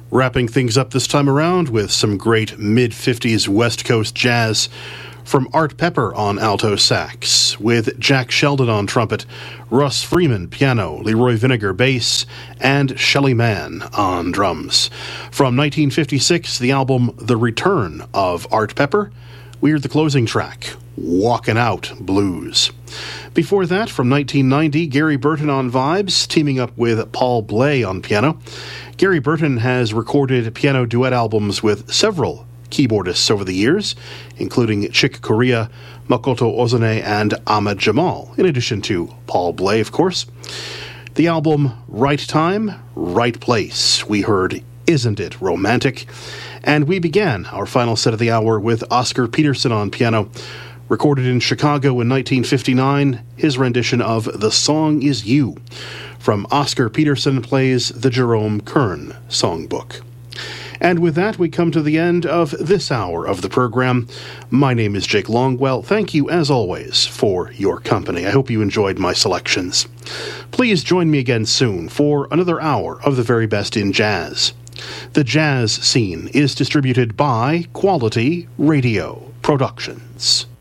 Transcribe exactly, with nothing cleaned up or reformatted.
Wrapping things up this time around with some great mid-fifties West Coast jazz from Art Pepper on alto sax, with Jack Sheldon on trumpet, Russ Freeman piano, Leroy Vinegar bass, and Shelly Manne on drums. From nineteen fifty-six, the album The Return of Art Pepper, we heard the closing track, Walkin' Out Blues. Before that, from nineteen ninety, Gary Burton on vibes, teaming up with Paul Bley on piano. Gary Burton has recorded piano duet albums with several keyboardists over the years, including Chick Corea, Makoto Ozune, and Ahmad Jamal, in addition to Paul Bley, of course. The album Right Time, Right Place. We heard Isn't It Romantic? And we began our final set of the hour with Oscar Peterson on piano. Recorded in Chicago in nineteen fifty-nine, his rendition of The Song Is You, from Oscar Peterson Plays the Jerome Kern Songbook. And with that, we come to the end of this hour of the program. My name is Jake Longwell. Thank you, as always, for your company. I hope you enjoyed my selections. Please join me again soon for another hour of the very best in jazz. The Jazz Scene is distributed by Quality Radio Productions.